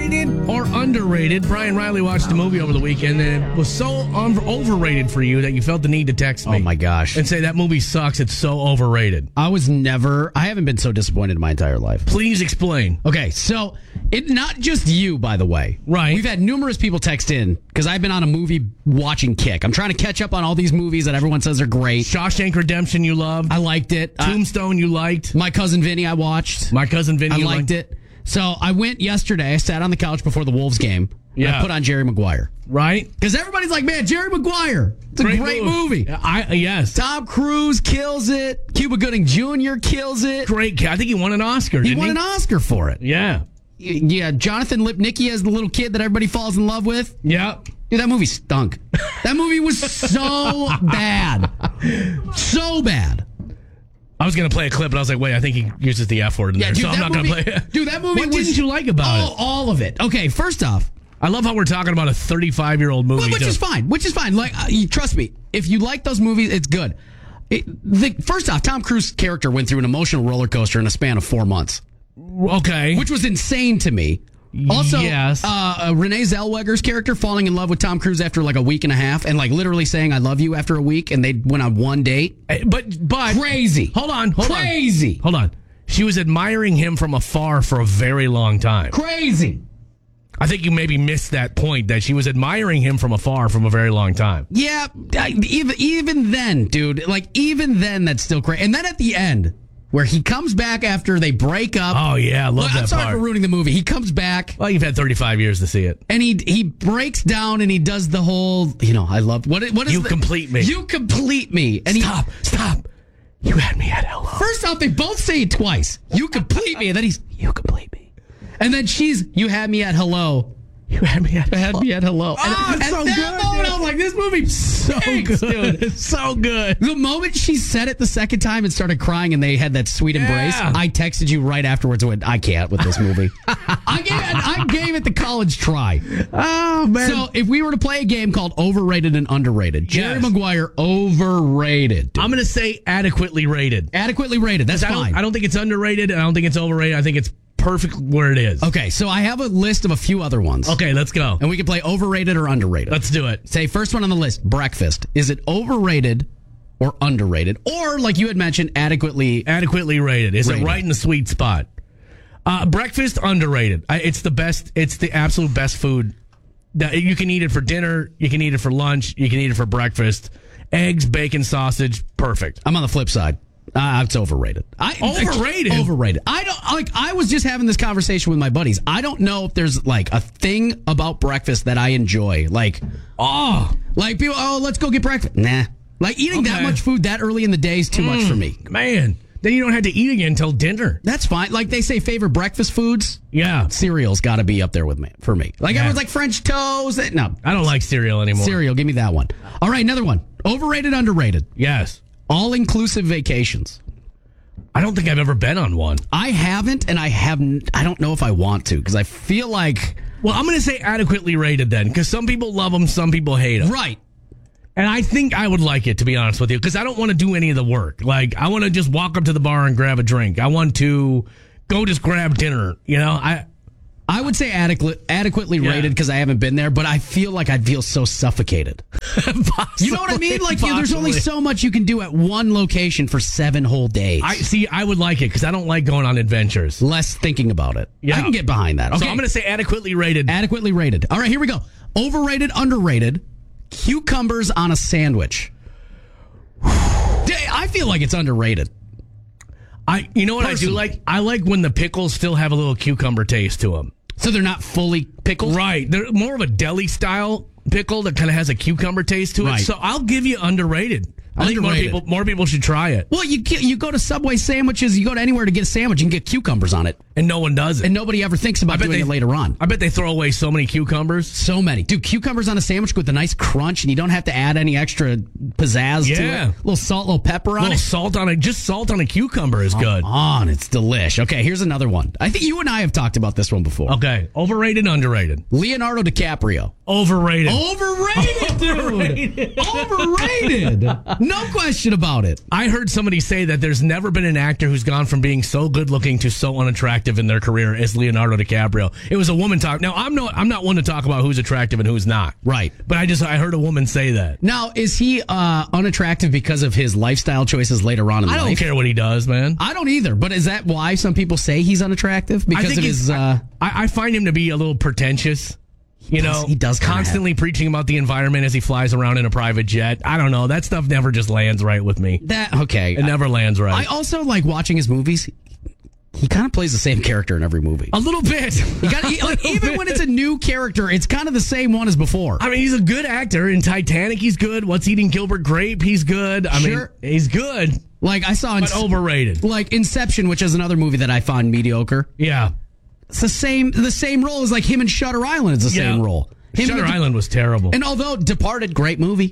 Overrated or underrated? Brian Riley watched a movie over the weekend and it was so overrated for you that you felt the need to text me. Oh my gosh. And say that movie sucks. It's so overrated. I haven't been so disappointed in my entire life. Please explain. Okay, so not just you, by the way. Right. We've had numerous people text in because I've been on a movie watching kick. I'm trying to catch up on all these movies that everyone says are great. Shawshank Redemption, you loved. I liked it. Tombstone, you liked. My Cousin Vinny, I watched. My Cousin Vinny, I liked it. So I went yesterday. I sat on the couch before the Wolves game. Yeah. I put on Jerry Maguire. Right? Because everybody's like, man, Jerry Maguire. It's a great movie. Yes. Tom Cruise kills it. Cuba Gooding Jr. kills it. Great. I think he won an Oscar, He won an Oscar for it. Yeah. Yeah, Jonathan Lipnicki as the little kid that everybody falls in love with. Yeah. Dude, that movie stunk. That movie was so bad. So bad. I was going to play a clip, but I was like, wait, I think he uses the F word in there, dude, so I'm not going to play it. Dude, that movie What didn't you like about it? All of it. Okay, first off. I love how we're talking about a 35-year-old movie. Which is fine. Like, trust me, if you like those movies, it's good. First off, Tom Cruise's character went through an emotional roller coaster in a span of 4 months. Okay. Which was insane to me. Also, yes. Renee Zellweger's character falling in love with Tom Cruise after like a week and a half and like literally saying I love you after a week, and they went on one date. But crazy. Hold on. Crazy. Hold on. She was admiring him from afar for a very long time. Crazy. I think you maybe missed that point, that she was admiring him from afar from a very long time. Yeah, even then, dude, like even then that's still crazy. And then at the end, where he comes back after they break up. Oh, yeah, I love that part. I'm sorry for ruining the movie. He comes back. Well, you've had 35 years to see it. And he breaks down and he does the whole, I love, what is You complete me. You complete me. And Stop. You had me at hello. First off, they both say it twice. You complete me. And then you complete me. And then you had me at hello. You had me at hello. Oh, and it's so that good. moment, I was like, this movie stinks, dude. It's so good. The moment she said it the second time and started crying and they had that sweet embrace, I texted you right afterwards and went, I can't with this movie. I gave it the college try. Oh, man. So if we were to play a game called Overrated and Underrated, Jerry Maguire, overrated. Dude. I'm going to say adequately rated. Adequately rated. That's fine. I don't think it's underrated. I don't think it's overrated. I think it's perfect where it is. Okay, so I have a list of a few other ones. Okay, let's go. And we can play overrated or underrated. Let's do it. Say first one on the list, breakfast. Is it overrated or underrated? Or, like you had mentioned, adequately rated. Is rated. It right in the sweet spot? Breakfast, underrated. It's the best. It's the absolute best food. You can eat it for dinner. You can eat it for lunch. You can eat it for breakfast. Eggs, bacon, sausage, perfect. I'm on the flip side. It's overrated. Overrated. I was just having this conversation with my buddies. I don't know if there's like a thing about breakfast that I enjoy. Like people. Oh, let's go get breakfast. Nah. Like eating that much food that early in the day is too much for me. Man, then you don't have to eat again until dinner. That's fine. Like they say, favorite breakfast foods. Yeah, cereal's got to be up there with me for me. Like everyone's like French toast. No, I don't like cereal anymore. Cereal, give me that one. All right, another one. Overrated, underrated. Yes. All-inclusive vacations. I don't think I've ever been on one. I haven't, and I don't know if I want to, because I feel like... Well, I'm going to say adequately rated then, because some people love them, some people hate them. Right. And I think I would like it, to be honest with you, because I don't want to do any of the work. Like, I want to just walk up to the bar and grab a drink. I want to go just grab dinner. I would say adequately rated because I haven't been there, but I feel like I'd feel so suffocated. You know what I mean? Like, there's only so much you can do at one location for 7 whole days. I would like it because I don't like going on adventures. Less thinking about it. Yeah. I can get behind that. Okay. So I'm going to say adequately rated. Adequately rated. All right, here we go. Overrated, underrated. Cucumbers on a sandwich. I feel like it's underrated. You know what I do like? I like when the pickles still have a little cucumber taste to them. So they're not fully pickled? Right. They're more of a deli-style pickle that kind of has a cucumber taste to it. Right. So I'll give you underrated. I think more people should try it. Well, you go to Subway sandwiches, you go to anywhere to get a sandwich, you can get cucumbers on it. And no one does it. And nobody ever thinks about doing it later on. I bet they throw away so many cucumbers. So many. Dude, cucumbers on a sandwich with a nice crunch, and you don't have to add any extra pizzazz to it. A little salt, a little pepper on it. Salt on it. Just salt on a cucumber is good. It's delish. Okay, here's another one. I think you and I have talked about this one before. Okay. Overrated, underrated. Leonardo DiCaprio. Overrated. Overrated, dude. Overrated. No question about it. I heard somebody say that there's never been an actor who's gone from being so good looking to so unattractive in their career as Leonardo DiCaprio. It was a woman talk. Now, I'm not one to talk about who's attractive and who's not. Right. But I heard a woman say that. Now, is he unattractive because of his lifestyle choices later on in life? I don't care what he does, man. I don't either. But is that why some people say he's unattractive? Because of his... I find him to be a little pretentious. He does constantly preaching about the environment as he flies around in a private jet. I don't know. That stuff never just lands right with me. It never lands right. I also like watching his movies. He kind of plays the same character in every movie. A little bit. Even when it's a new character, it's kind of the same one as before. I mean, he's a good actor. In Titanic, he's good. What's Eating Gilbert Grape? He's good. I mean, he's good. Like I saw, but overrated. Like Inception, which is another movie that I find mediocre. Yeah. It's the same role as like him and Shutter Island is the same role. Shutter Island was terrible. And although Departed, great movie.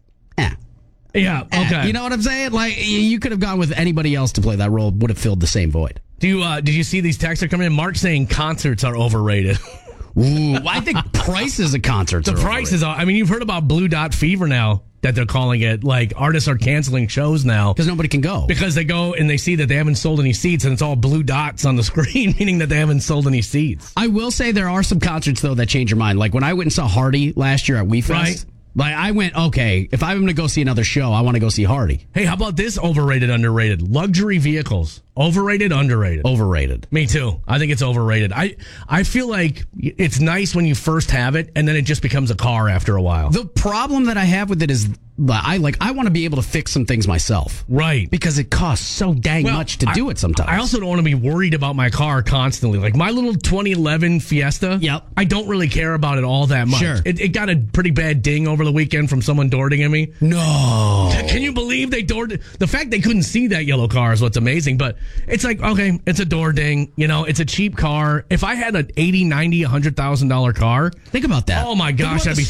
Yeah, okay. You know what I'm saying? Like you could have gone with anybody else to play that role, would have filled the same void. Did you see these texts are coming in? Mark saying concerts are overrated. Ooh, I think prices of concerts are prices are. I mean, you've heard about Blue Dot Fever now. That they're calling it, like artists are canceling shows now because nobody can go, because they go and they see that they haven't sold any seats and it's all blue dots on the screen, meaning that they haven't sold any seats. I will say there are some concerts though that change your mind. Like when I went and saw Hardy last year at WeFest, right. Like I went, okay, if I'm going to go see another show, I want to go see Hardy. Hey, how about this? Overrated, underrated. Luxury vehicles. Overrated, underrated. Overrated. Me too. I think it's overrated. I feel like it's nice when you first have it, and then it just becomes a car after a while. The problem that I have with it is I want to be able to fix some things myself. Right. Because it costs so dang much to do it sometimes. I also don't want to be worried about my car constantly. Like my little 2011 Fiesta, I don't really care about it all that much. Sure. It got a pretty bad ding over the weekend from someone door dinging me. No. Can you believe they door the fact they couldn't see that yellow car is what's amazing. But it's like, okay, it's a door ding. You know, it's a cheap car. If I had an $80,000, $90,000, $100,000 car, think about that. Oh my gosh, I'd be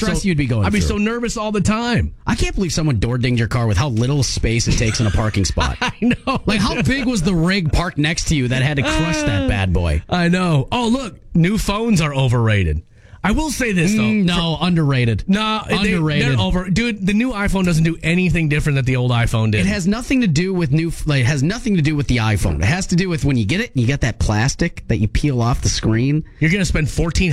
so nervous all the time. I can't believe someone door dinged your car with how little space it takes in a parking spot. I know. Like how big was the rig parked next to you that had to crush that bad boy? I know. Oh look, new phones are overrated. I will say this though. No, underrated. No, underrated. Dude, the new iPhone doesn't do anything different that the old iPhone did. It has nothing to do with it has nothing to do with the iPhone. It has to do with when you get it and you got that plastic that you peel off the screen. You're going to spend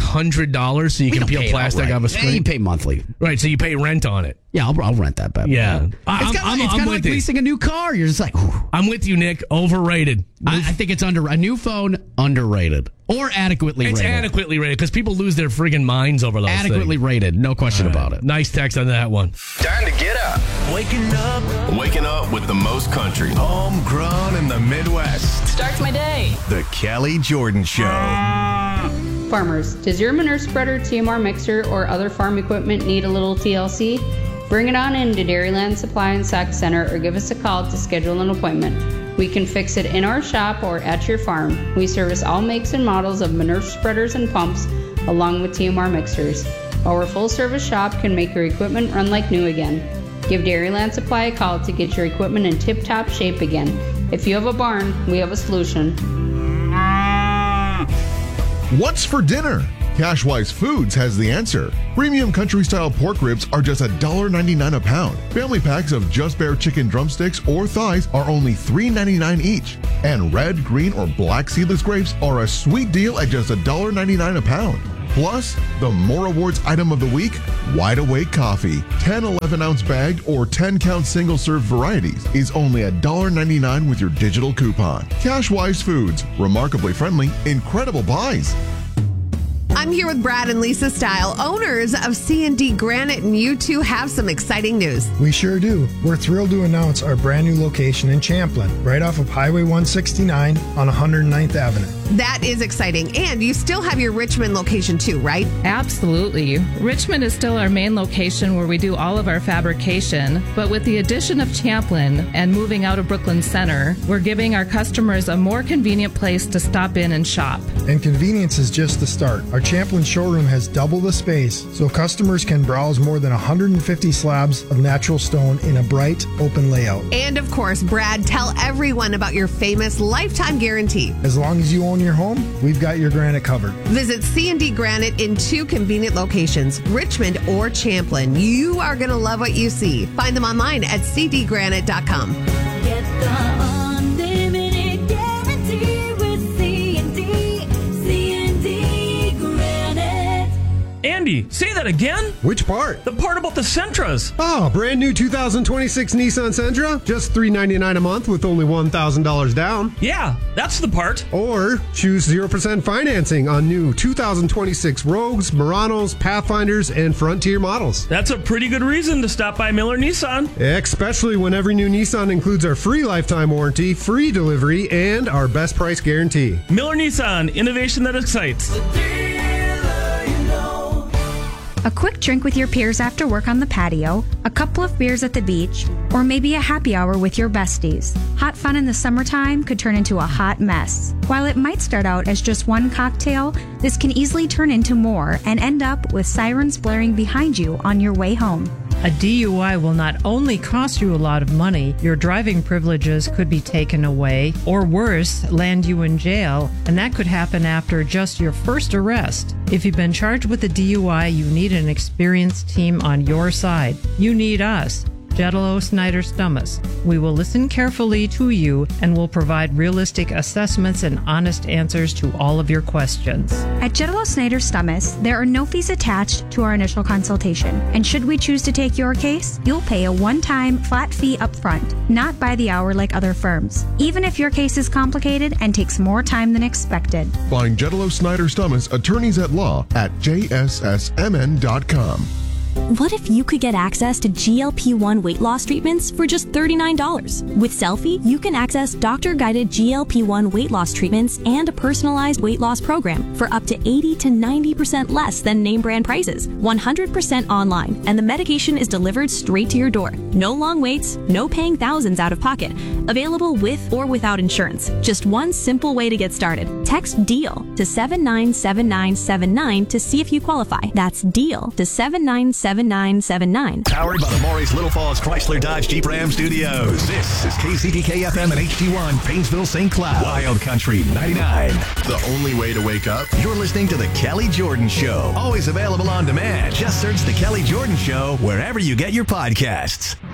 $1,400 so you can peel plastic off a screen. You pay monthly. Right, so you pay rent on it. Yeah, I'll rent that bad boy. Yeah. It's kind of like leasing a new car. You're just like, whew. I'm with you, Nick. Overrated. I think it's a new phone, underrated. Or adequately rated. It's adequately rated because people lose their friggin' minds over those Adequately things. Rated, no question about it. Nice text on that one. Time to get up. Waking up with the most country. Homegrown in the Midwest. Starts my day. The Kelly Jordan Show. Farmers, does your manure spreader, TMR mixer, or other farm equipment need a little TLC? Bring it on in to Dairyland Supply and Sack Center or give us a call to schedule an appointment. We can fix it in our shop or at your farm. We service all makes and models of manure spreaders and pumps along with TMR mixers. Our full-service shop can make your equipment run like new again. Give Dairyland Supply a call to get your equipment in tip-top shape again. If you have a barn, we have a solution. What's for dinner? Cashwise Foods has the answer. Premium country-style pork ribs are just $1.99 a pound. Family packs of Just Bare chicken drumsticks or thighs are only $3.99 each. And red, green, or black seedless grapes are a sweet deal at just $1.99 a pound. Plus, the More Awards item of the week, Wide Awake Coffee. 10 11-ounce bagged or 10-count single-serve varieties is only $1.99 with your digital coupon. Cashwise Foods. Remarkably friendly, incredible buys. I'm here with Brad and Lisa Style, owners of C&D Granite, and you two have some exciting news. We sure do. We're thrilled to announce our brand new location in Champlin, right off of Highway 169 on 109th Avenue. That is exciting. And you still have your Richmond location too, right? Absolutely. Richmond is still our main location where we do all of our fabrication, but with the addition of Champlin and moving out of Brooklyn Center, we're giving our customers a more convenient place to stop in and shop. And convenience is just the start. Our Champlin showroom has double the space, so customers can browse more than 150 slabs of natural stone in a bright, open layout. And of course, Brad, tell everyone about your famous lifetime guarantee. As long as you own own your home, we've got your granite covered. Visit C&D Granite in 2 convenient locations, Richmond or Champlin. You are going to love what you see. Find them online at cdgranite.com. Get the unlimited guarantee with C&D Granite. Andy, say that again. Which part? The part about the Sentras. Oh, brand new 2026 Nissan Sentra. Just $399 a month with only $1,000 down. Yeah, that's the part. Or choose 0% financing on new 2026 Rogues, Muranos, Pathfinders, and Frontier models. That's a pretty good reason to stop by Miller Nissan. Especially when every new Nissan includes our free lifetime warranty, free delivery, and our best price guarantee. Miller Nissan, innovation that excites. A quick drink with your peers after work on the patio, a couple of beers at the beach, or maybe a happy hour with your besties. Hot fun in the summertime could turn into a hot mess. While it might start out as just one cocktail, this can easily turn into more and end up with sirens blaring behind you on your way home. A DUI will not only cost you a lot of money, your driving privileges could be taken away, or worse, land you in jail, and that could happen after just your first arrest. If you've been charged with a DUI, you need an experienced team on your side. You need us. Jetalo Snyder Stummis. We will listen carefully to you and will provide realistic assessments and honest answers to all of your questions. At Jetalo Snyder Stummis, there are no fees attached to our initial consultation. And should we choose to take your case, you'll pay a one-time flat fee up front, not by the hour like other firms, even if your case is complicated and takes more time than expected. Find Jetalo Snyder Stummis attorneys at law at jssmn.com. What if you could get access to GLP-1 weight loss treatments for just $39? With Selfie, you can access doctor-guided GLP-1 weight loss treatments and a personalized weight loss program for up to 80 to 90% less than name brand prices, 100% online, and the medication is delivered straight to your door. No long waits, no paying thousands out of pocket. Available with or without insurance. Just one simple way to get started. Text DEAL to 797979 to see if you qualify. That's DEAL to 797979. Powered by the Maurice Little Falls Chrysler Dodge Jeep Ram Studios. This is KCTK FM and HD1 Painesville St. Cloud. Wild Country 99. The only way to wake up? You're listening to The Kelly Jordan Show. Always available on demand. Just search The Kelly Jordan Show wherever you get your podcasts.